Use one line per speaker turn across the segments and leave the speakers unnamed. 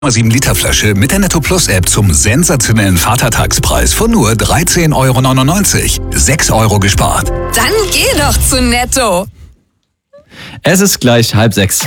7 Liter Flasche mit der Netto Plus App zum sensationellen Vatertagspreis von nur 13,99 €. 6 € gespart.
Dann geh doch zu Netto.
Es ist gleich 5:30.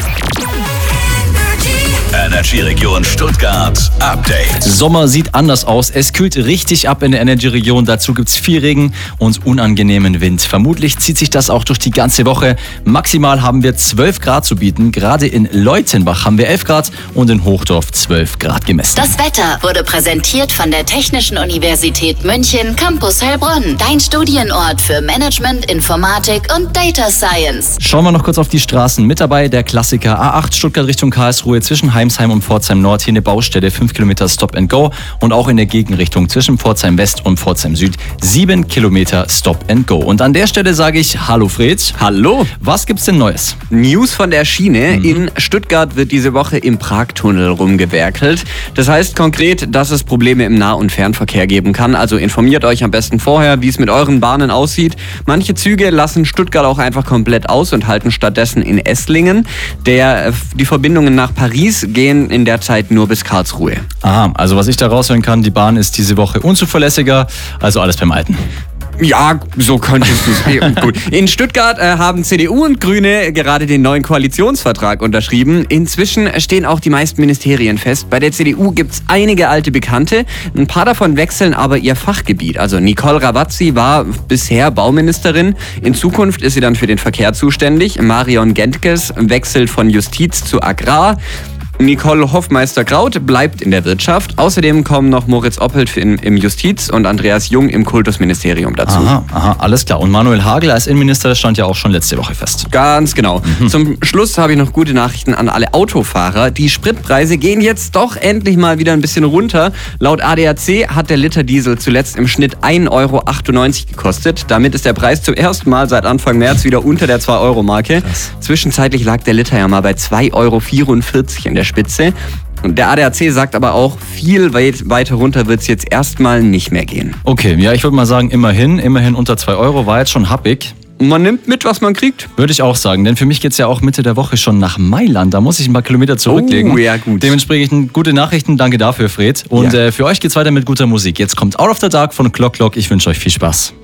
Energy-Region Stuttgart Update.
Sommer sieht anders aus. Es kühlt richtig ab in der Energy-Region. Dazu gibt's viel Regen und unangenehmen Wind. Vermutlich zieht sich das auch durch die ganze Woche. Maximal haben wir 12 Grad zu bieten. Gerade in Leutenbach haben wir 11 Grad und in Hochdorf 12 Grad gemessen.
Das Wetter wurde präsentiert von der Technischen Universität München, Campus Heilbronn. Dein Studienort für Management, Informatik und Data Science.
Schauen wir noch kurz auf die Straßen. Mit dabei der Klassiker A8 Stuttgart Richtung Karlsruhe zwischen Heimsheim und Pforzheim Nord. Hier eine Baustelle, 5 Kilometer Stop and Go. Und auch in der Gegenrichtung zwischen Pforzheim West und Pforzheim Süd 7 Kilometer Stop and Go. Und an der Stelle sage ich Hallo Fred.
Hallo.
Was gibt's denn Neues?
News von der Schiene. In Stuttgart wird diese Woche im Pragtunnel rumgewerkelt. Das heißt konkret, dass es Probleme im Nah- und Fernverkehr geben kann. Also informiert euch am besten vorher, wie es mit euren Bahnen aussieht. Manche Züge lassen Stuttgart auch einfach komplett aus und halten stattdessen in Esslingen. Die Verbindungen nach Paris gehen in der Zeit nur bis Karlsruhe.
Aha, also was ich da raushören kann, die Bahn ist diese Woche unzuverlässiger, also alles beim Alten.
Ja, so könntest du es. Gut. In Stuttgart haben CDU und Grüne gerade den neuen Koalitionsvertrag unterschrieben. Inzwischen stehen auch die meisten Ministerien fest. Bei der CDU gibt's einige alte Bekannte. Ein paar davon wechseln aber ihr Fachgebiet. Also Nicole Ravazzi war bisher Bauministerin. In Zukunft ist sie dann für den Verkehr zuständig. Marion Gentges wechselt von Justiz zu Agrar. Nicole Hoffmeister-Kraut bleibt in der Wirtschaft. Außerdem kommen noch Moritz Oppelt im Justiz und Andreas Jung im Kultusministerium dazu.
Aha, alles klar. Und Manuel Hagel als Innenminister stand ja auch schon letzte Woche fest.
Ganz genau. Zum Schluss habe ich noch gute Nachrichten an alle Autofahrer. Die Spritpreise gehen jetzt doch endlich mal wieder ein bisschen runter. Laut ADAC hat der Liter Diesel zuletzt im Schnitt 1,98 € gekostet. Damit ist der Preis zum ersten Mal seit Anfang März wieder unter der 2-Euro-Marke. Zwischenzeitlich lag der Liter ja mal bei 2,44 € in der Spitze. Und der ADAC sagt aber auch, viel weiter runter wird es jetzt erstmal nicht mehr gehen.
Okay, ja, ich würde mal sagen, immerhin unter 2 € war jetzt schon happig.
Man nimmt mit, was man kriegt.
Würde ich auch sagen, denn für mich geht's ja auch Mitte der Woche schon nach Mailand. Da muss ich ein paar Kilometer zurücklegen.
Oh, ja gut.
Dementsprechend gute Nachrichten, danke dafür, Fred. Und für euch geht's weiter mit guter Musik. Jetzt kommt Out of the Dark von Clock Clock. Ich wünsche euch viel Spaß.